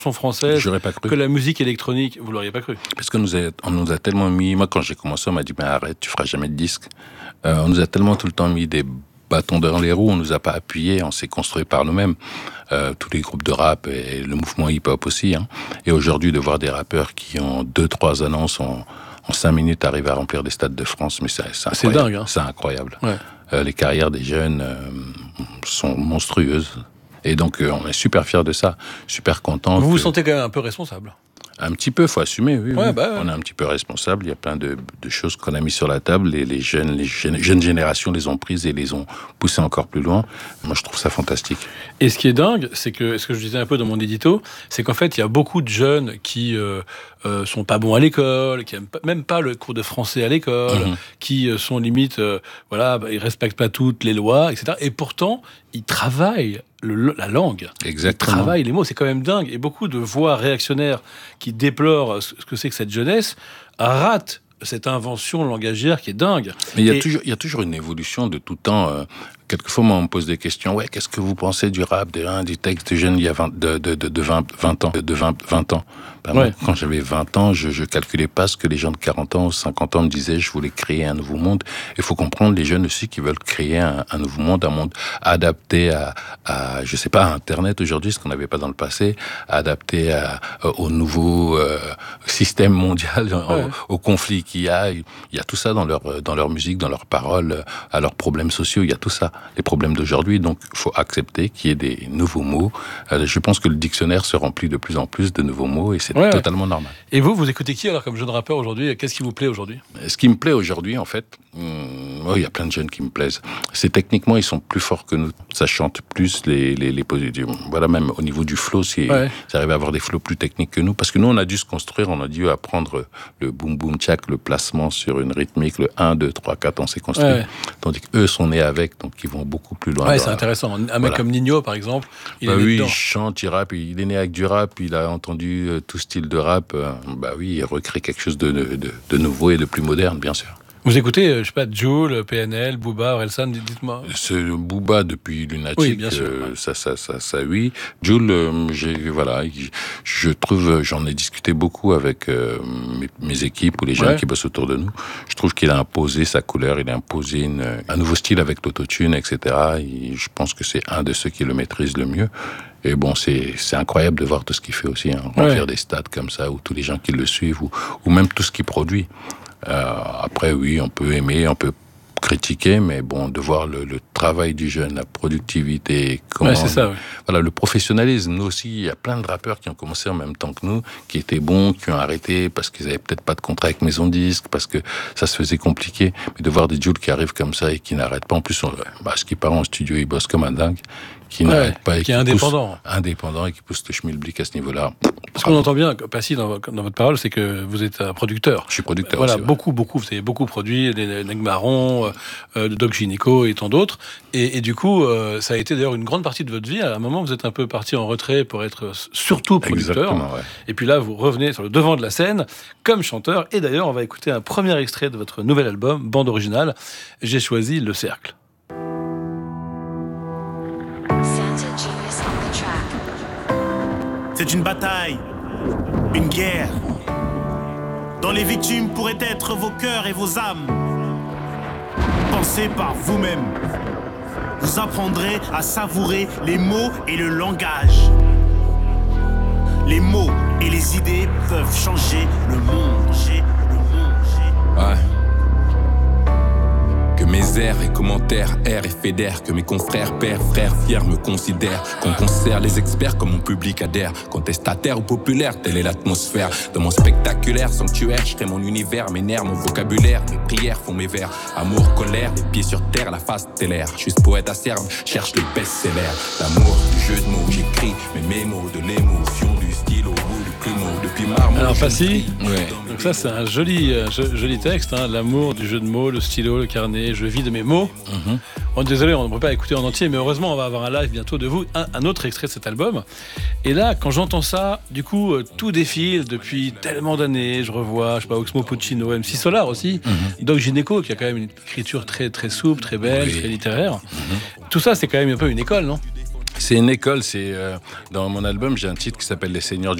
française J'aurais pas cru. que la musique électronique, vous l'auriez pas cru. Parce qu'on on nous a tellement mis... Moi, quand j'ai commencé, on m'a dit, mais arrête, tu feras jamais de disque. On nous a tellement tout le temps mis des bâtons dans les roues, on nous a pas appuyé, on s'est construit par nous-mêmes. Tous les groupes de rap et le mouvement hip-hop aussi. Hein. Et aujourd'hui, de voir des rappeurs qui ont 2-3 annonces, en 5 minutes, arrivent à remplir des stades de France, mais c'est incroyable. C'est dingue. Hein. C'est incroyable. Ouais. Les carrières des jeunes sont monstrueuses. Et donc, on est super fiers de ça, super contents. Vous vous sentez quand même un peu responsable? Un petit peu, faut assumer, oui. Ouais, oui. Bah, ouais. On est un petit peu responsable. Il y a plein de choses qu'on a mis sur la table et les jeunes générations les ont prises et les ont poussées encore plus loin. Moi, je trouve ça fantastique. Et ce qui est dingue, c'est que, ce que je disais un peu dans mon édito, c'est qu'en fait, il y a beaucoup de jeunes qui sont pas bons à l'école, qui aiment même pas le cours de français à l'école, qui sont limite, ils respectent pas toutes les lois, etc. Et pourtant, ils travaillent la langue. Exactement. Ils travaillent les mots, c'est quand même dingue. Et beaucoup de voix réactionnaires qui déplorent ce que c'est que cette jeunesse ratent cette invention langagière qui est dingue. Mais il y a toujours une évolution de tout temps. Quelquefois, moi, on me pose des questions. Ouais, qu'est-ce que vous pensez du rap, du texte de jeunes il y a 20 ans Ben, moi, quand j'avais 20 ans, je calculais pas ce que les gens de 40 ans ou 50 ans me disaient. Je voulais créer un nouveau monde. Il faut comprendre les jeunes aussi qui veulent créer un nouveau monde, un monde adapté à je sais pas, à Internet aujourd'hui, ce qu'on n'avait pas dans le passé, adapté au nouveau système mondial, au conflit qu'il y a. Il y a tout ça dans leur musique, dans leurs paroles, à leurs problèmes sociaux. Il y a tout ça, les problèmes d'aujourd'hui. Donc, il faut accepter qu'il y ait des nouveaux mots. Je pense que le dictionnaire se remplit de plus en plus de nouveaux mots et c'est totalement normal. Et vous écoutez qui alors comme jeune rappeur aujourd'hui? Qu'est-ce qui vous plaît aujourd'hui? Ce qui me plaît aujourd'hui, en fait, il y a plein de jeunes qui me plaisent. C'est techniquement, ils sont plus forts que nous. Ça chante plus les positions. Voilà, même au niveau du flow, ils arrivent à avoir des flows plus techniques que nous. Parce que nous, on a dû se construire, on a dû apprendre le boom boom tchak, le placement sur une rythmique, le 1, 2, 3, 4, on s'est construit. Tandis qu'eux sont nés avec, donc ils vont beaucoup plus loin. Ouais, c'est intéressant. Un mec comme Nino, par exemple, il est né dedans. Il chante, il rappe, il est né avec du rap, il a entendu tout style de rap. Il recrée quelque chose de nouveau et de plus moderne, bien sûr. Vous écoutez, je sais pas, Jul, PNL, Booba, Orelsan, dites-moi. C'est Booba depuis Lunatic, oui, bien sûr. Ça, oui. Jul, je trouve, j'en ai discuté beaucoup avec mes équipes ou les jeunes qui bossent autour de nous. Je trouve qu'il a imposé sa couleur, il a imposé un nouveau style avec l'autotune, etc. Et je pense que c'est un de ceux qui le maîtrise le mieux. Et bon, c'est incroyable de voir tout ce qu'il fait aussi, remplir des stades comme ça, ou tous les gens qui le suivent, ou même tout ce qu'il produit. Après, oui, on peut aimer, on peut critiquer, mais bon, de voir le travail du jeune, la productivité, c'est ça, voilà, le professionnalisme. Nous aussi, il y a plein de rappeurs qui ont commencé en même temps que nous, qui étaient bons, qui ont arrêté parce qu'ils avaient peut-être pas de contrat avec maison de disques, parce que ça se faisait compliqué. Mais de voir des Jules qui arrivent comme ça et qui n'arrêtent pas, en plus, ce qui part en studio, ils bossent comme un dingue, qui n'arrête pas et qui est indépendant et qui pousse le schmilblick à ce niveau-là. Ce qu'on entend bien, Passy, dans votre parole, c'est que vous êtes un producteur. Je suis producteur. Voilà, aussi, beaucoup, vous avez beaucoup produit, des Neg Marron, Doc Gynéco et tant d'autres. Et du coup, ça a été d'ailleurs une grande partie de votre vie. À un moment, vous êtes un peu parti en retrait pour être surtout producteur. Exactement, ouais. Et puis là, vous revenez sur le devant de la scène comme chanteur. Et d'ailleurs, on va écouter un premier extrait de votre nouvel album, bande originale. J'ai choisi Le Cercle. C'est une bataille, une guerre, dont les victimes pourraient être vos cœurs et vos âmes. Pensez par vous-même. Vous apprendrez à savourer les mots et le langage. Les mots et les idées peuvent changer le monde. Ouais. Que mes airs et commentaires errent et fédèrent. Que mes confrères, pères, frères, fiers me considèrent. Qu'on conserve les experts comme mon public adhère. Contestataire ou populaire, telle est l'atmosphère de mon spectaculaire sanctuaire. Je crée mon univers, mes nerfs, mon vocabulaire. Mes prières font mes vers. Amour, colère, les pieds sur terre, la face stellaire. Je suis ce poète acerbe, cherche les best-sellers. L'amour, du jeu de mots, j'écris mes mémos de l'émotion, du stylo, du plumeau, depuis marmot. Alors Passy, donc ça c'est un joli texte, l'amour, du jeu de mots, le stylo, le carnet. Je vis de mes mots. Désolé, on ne peut pas écouter en entier, mais heureusement, on va avoir un live bientôt de vous, un autre extrait de cet album. Et là, quand j'entends ça, du coup, tout défile depuis tellement d'années. Je revois, Oxmo Puccino, MC Solar aussi, Doc Gynéco, qui a quand même une écriture très, très souple, très belle, très littéraire. Tout ça, c'est quand même un peu une école, non? C'est une école, dans mon album, j'ai un titre qui s'appelle Les Seigneurs du